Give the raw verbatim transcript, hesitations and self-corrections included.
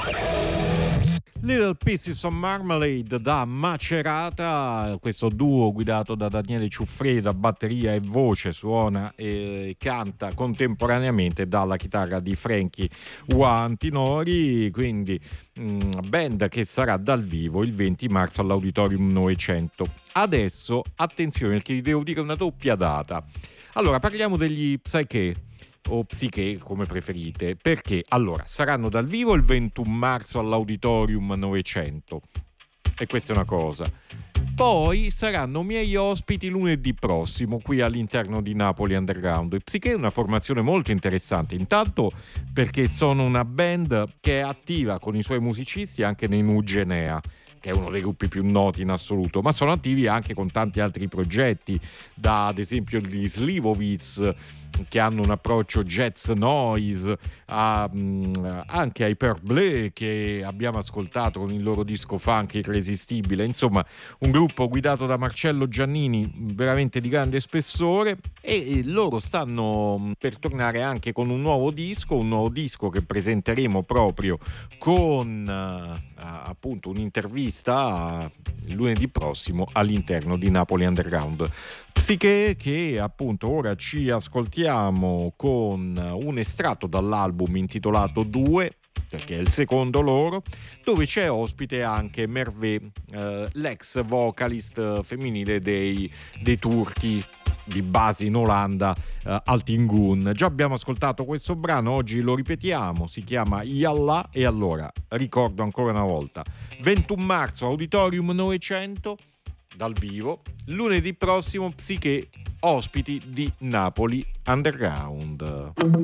Little Pieces of Marmalade da Macerata, questo duo guidato da Daniele Ciuffreda, batteria e voce, suona e canta contemporaneamente dalla chitarra di Frankie Antinori, quindi mh, band che sarà dal vivo il venti marzo all'Auditorium novecento. Adesso, attenzione, perché vi devo dire una doppia data. Allora, parliamo degli Psyché, o Psiche come preferite, perché allora saranno dal vivo il ventuno marzo all'Auditorium novecento e questa è una cosa, poi saranno miei ospiti lunedì prossimo qui all'interno di Napoli Underground. I Psiche è una formazione molto interessante, intanto perché sono una band che è attiva con i suoi musicisti anche nei Nugenea, che è uno dei gruppi più noti in assoluto, ma sono attivi anche con tanti altri progetti, da ad esempio gli Slivovitz, che hanno un approccio jazz noise, a, mh, anche ai Père Bleu, che abbiamo ascoltato con il loro disco funk irresistibile. Insomma, un gruppo guidato da Marcello Giannini, veramente di grande spessore, e, e loro stanno per tornare anche con un nuovo disco, un nuovo disco che presenteremo proprio con uh, appunto un'intervista uh, lunedì prossimo all'interno di Napoli Underground. Psiche, che appunto ora ci ascoltiamo con un estratto dall'album intitolato due, perché è il secondo loro, dove c'è ospite anche Merve, eh, l'ex vocalist femminile dei, dei Turchi, di base in Olanda, eh, Altingun. Già abbiamo ascoltato questo brano, oggi lo ripetiamo, si chiama Yallah. E allora ricordo ancora una volta, ventuno marzo Auditorium novecento dal vivo, lunedì prossimo Psiche, ospiti di Napoli Underground.